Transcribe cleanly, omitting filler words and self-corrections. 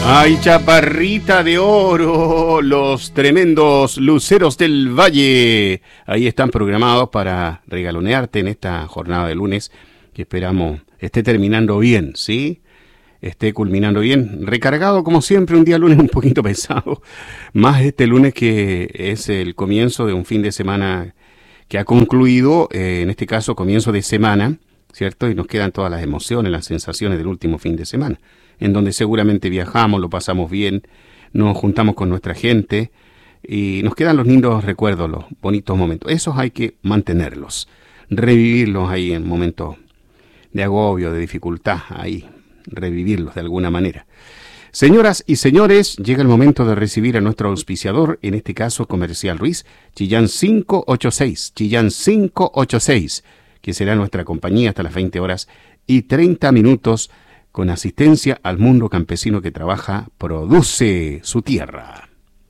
Ay, chaparrita de oro, los tremendos luceros del valle. Ahí están programados para regalonearte en esta jornada de lunes, que esperamos esté terminando bien, ¿sí? Esté culminando bien. Recargado como siempre, un día lunes un poquito pesado. Más este lunes que es el comienzo de un fin de semana que ha concluido, en este caso comienzo de semana, ¿cierto? Y nos quedan todas las emociones, las sensaciones del último fin de semana, en donde seguramente viajamos, lo pasamos bien, nos juntamos con nuestra gente y nos quedan los lindos recuerdos, los bonitos momentos. Esos hay que mantenerlos, revivirlos ahí en momentos de agobio, de dificultad, ahí, revivirlos de alguna manera. Señoras y señores, llega el momento de recibir a nuestro auspiciador, en este caso Comercial Ruiz, Chillán 586, que será nuestra compañía hasta las 20 horas y 30 minutos, con asistencia al mundo campesino que trabaja, produce su tierra.